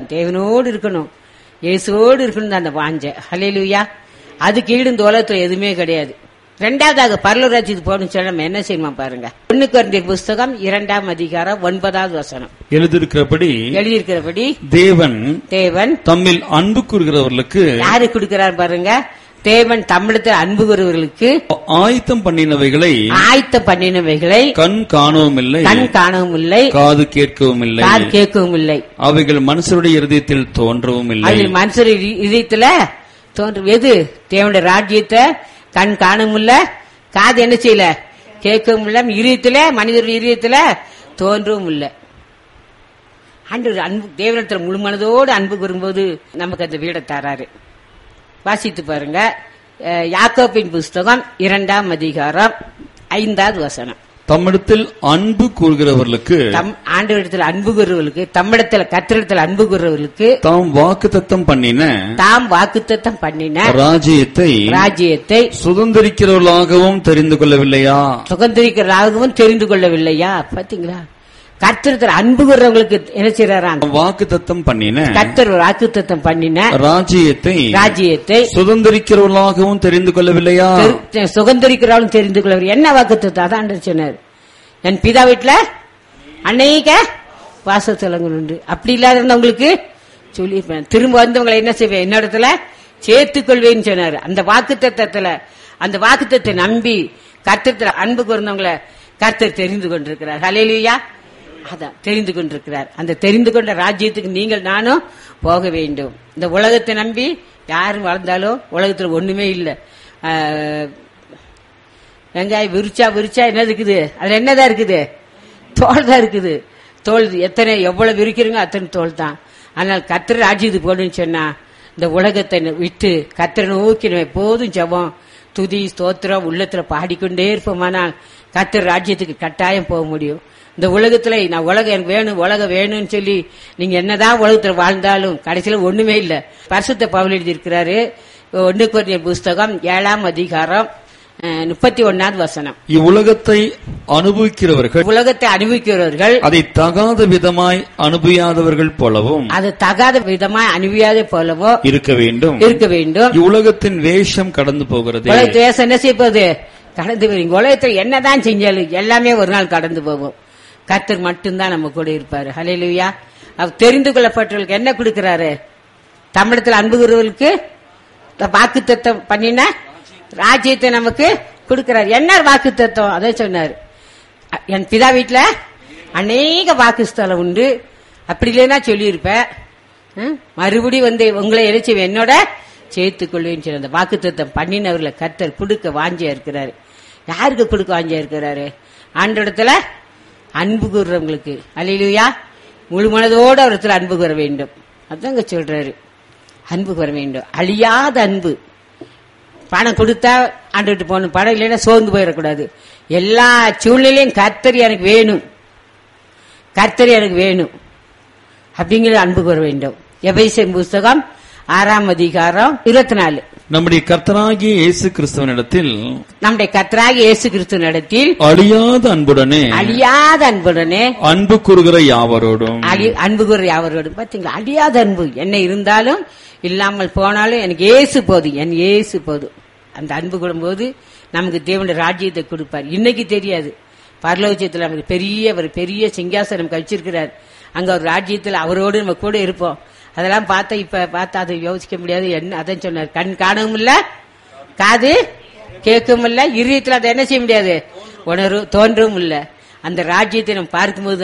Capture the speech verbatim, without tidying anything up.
தான். தேவனோடு இருக்கணும், இயேசுவோடு இருக்கணும் அந்த வாஞ்சை. ஹல்லேலூயா. அதுக்கு ஈடு இந்த உலகத்துல எதுவுமே கிடையாது. ரெண்டாவதாக பரலோகத்துக்கு போகணும்னு சொன்னா நம்ம என்ன செய்யணுமா பாருங்க. ஒன்னு கொரிந்தியர் புஸ்தகம் இரண்டாம் அதிகாரம் ஒன்பதாவது வசனம். எழுதியிருக்கிறபடி எழுதியிருக்கிறபடி தேவன் தேவன் தம்மில் அன்பு கூறுகிறவர்களுக்கு யாரு கொடுக்கிறார் பாருங்க. தேவன் தமிழத்தில் அன்பு கூறுவர்களுக்கு ஆயத்தம் பண்ணினவைகளை ஆயத்தம் பண்ணினவைகளை கண் காணவும் இல்லை, கண் காணவும் இல்லை, காது கேட்கவும் இல்லை, காது கேட்கவும் இல்லை. அவைகள் மனுஷருடைய இருதயத்தில் தோன்றவும் இல்லை. அது மனுஷர் இதயத்துல தோன்றும். எது? தேவனுடைய ராஜ்யத்தை கண் காணவும் இல்ல, காது என்ன செய்யல, கேட்கவும் இல்ல, இதயத்துல மனிதருடைய இதயத்துல தோன்றவும் இல்லை. ஆண்டவர் அன்பு தேவனிடத்துல முழு மனதோடு அன்பு கூறும்போது நமக்கு அந்த வீடை தராரு. வாசித்து பாருங்க. யாக்கோபின் புஸ்தகம் இரண்டாம் அதிகாரம் ஐந்தாவது வசனம். தம்மிடத்தில் அன்பு கூறுகிறவர்களுக்கு ஆண்டவரிடத்தில் அன்பு கூறுவர்களுக்கு தம்மிடத்தில் கர்த்தரிடத்தில் அன்பு கூறுவர்களுக்கு தாம் வாக்குத்தத்தம் பண்ணின தாம் வாக்குத்தத்தம் பண்ணின ராஜ்யத்தை ராஜ்யத்தை சுதந்திரிக்கிறவர்களாகவும் தெரிந்து கொள்ளவில்லையா சுதந்திரிக்கிறவர்களாகவும் தெரிந்து கொள்ளவில்லையா? பாத்தீங்களா? கர்த்தரிடத்தில் அன்பு கூறுறவங்களுக்கு என்ன செய்யறாராம்? வாக்குத்தத்தம் பண்ணின கர்த்தர் வாக்குத்தத்தம் பண்ணின ராஜ்யத்தை ராஜ்யத்தை சுதந்திரிக்கிறவர்களாகவும் தெரிந்து கொள்ளவில்லையா? சுதந்திரிக்கிறவர்களும் தெரிந்து கொள்ளவில்லை. என்ன வாக்குத்தத்தம்? அதான் சொன்னார், என் பிதா வீட்டுல அநேக வாசஸ்தலங்கள் உண்டு. அப்படி இல்லாத இருந்தவங்களுக்கு சொல்லியிருப்பேன், திரும்ப வந்தவங்களை என்ன செய்வேன், என்னிடத்துல சேர்த்துக் கொள்வேன்னு சொன்னார். அந்த வாக்குத்தத்தத்துல அந்த வாக்குத்தத்தை நம்பி கர்த்தரிடத்தில் அன்பு கூர்ந்தவங்களை கர்த்தர் தெரிந்து கொண்டிருக்கிறார். ஹல்லேலூயா. அதான் தெரிந்து கொண்டிருக்கிறார். அந்த தெரிந்து கொண்ட ராஜ்யத்துக்கு நீங்கள் நானும் போக வேண்டும். இந்த உலகத்தை நம்பி யாரும் வளர்ந்தாலும் உலகத்துல ஒண்ணுமே இல்லை. வெங்காயம் விரிச்சா விரிச்சா என்ன இருக்குது? அதுல என்னதான் இருக்குது? தோல் தான் இருக்குது. தோல் எத்தனை எவ்வளவு விரிக்கிறீங்க அத்தனை தோல் தான். ஆனால் கர்த்தர் ராஜ்யத்துக்கு போகணும்னு சொன்னா இந்த உலகத்தை விட்டு கர்த்தரை நோக்கி நம்ம எப்போதும் ஜெபம் துதி ஸ்தோத்திரம் உள்ளத்துல பாடிக்கொண்டே இருப்போமானால் கர்த்தர் ராஜ்யத்துக்கு கட்டாயம் போக முடியும். இந்த உலகத்துல நான் உலகம் எனக்கு வேணும் உலகம் வேணும்னு சொல்லி நீங்க என்னதான் உலகத்துல வாழ்ந்தாலும் கடைசியில ஒண்ணுமே இல்ல. பரிசுத்த பவுல் எழுதி இருக்கிறாரு, ஒன்னு கொரிந்தியர் புஸ்தகம் ஏழாம் அதிகாரம் முப்பத்தி ஒன்னாவது வசனம். இவ்வுலகத்தை அனுபவிக்கிறவர்கள் உலகத்தை அனுபவிக்கிறவர்கள் அதை தகாத விதமாய் அனுபவியாதவர்கள் போலவும் அது தகாத விதமாய் அனுபவியாத போலவோ இருக்க வேண்டும் இருக்க வேண்டும். இவ்வுலகத்தின் வேஷம் கடந்து போகிறது. உலகத்து வேஷம் என்ன செய்ய போகுது? கடந்து போறீங்க. உலகத்தில் என்னதான் செஞ்சாலும் எல்லாமே ஒரு நாள் கடந்து போகும். கர்த்தர் மட்டும்தான் நம்ம கூட இருப்பாரு. ஹல்லேலூயா. அவர் தெரிந்து கொள்ளப்பட்டவர்களுக்கு என்ன கொடுக்கிறாரு? தமிழத்தில் அன்பு கூறுவர்களுக்கு வாக்குத்தத்தம் பண்ணின ராஜ்யத்தை நமக்கு கொடுக்கிறார். என்ன வாக்குத்தத்தம்? அதை சொன்னார், என் பிதா வீட்டுல அநேக வாக்குஸ்தலம் உண்டு. அப்படி இல்லைன்னா சொல்லியிருப்பேன், மறுபடியும் வந்து உங்களை இறைச்சி என்னோட சேர்த்துக் கொள்வேன்னு சொல்லி அந்த வாக்குத்தத்தம் பண்ணினவர்களை கர்த்தர் கொடுக்க வாஞ்சியா இருக்கிறாரு. யாருக்கு கொடுக்க வாஞ்சியா இருக்கிறாரு? ஆண்டவரிடத்துல அன்பு கூறுறவங்களுக்கு. அல்லேலூயா. முழு மனதோடு அவரிடத்துல அன்பு கூற வேண்டும். அதாங்க சொல்றாரு, அன்பு கூற வேண்டும். அழியாத அன்பு. பணம் கொடுத்தா ஆண்டுகிட்டு போகணும், பணம் இல்லைன்னா சோர்ந்து போயிடக்கூடாது. எல்லா சூழ்நிலையும் கர்த்தர் எனக்கு வேணும், கர்த்தர் எனக்கு வேணும் அப்படிங்கிற அன்பு கூற வேண்டும். எபேசியர் புஸ்தகம் ஆறாம் அதிகாரம் இருபத்தி நாலு. நம்முடைய கர்த்தராகிய இயேசு கிறிஸ்துவனிடத்தில் நம்முடைய கர்த்தராகிய இயேசு கிறிஸ்துவனிடத்தில் அழியாத அன்புடனே அழியாத அன்புடனே அன்பு கூறுகிற யாவரோடும் அன்பு கூறுகிற யாவரோடும். பாத்தீங்களா? அழியாத அன்பு. என்ன இருந்தாலும் இல்லாமல் போனாலும் எனக்கு இயேசு போதும், என் இயேசு போதும். அந்த அன்பு கூடும்போது நமக்கு தேவனுடைய ராஜ்யத்தை கொடுப்பார். இன்னைக்கு தெரியாது, பரலோகத்தில் நமக்கு பெரிய ஒரு பெரிய சிங்காசனம் கழிச்சிருக்கிறார். அங்க ஒரு ராஜ்யத்தில் அவரோடு நம்ம கூட இருப்போம். அதெல்லாம் பார்த்தா இப்ப பார்த்தா அதை யோசிக்க முடியாது. என்ன அதான் சொன்னார், கண் காணவும் இல்ல, காது கேட்கவும் இல்ல, இருதயத்தில் அதை என்ன செய்ய முடியாது, உணர்வு தோன்றவும் இல்ல. அந்த ராஜ்யத்தை நம்ம பார்க்கும்போது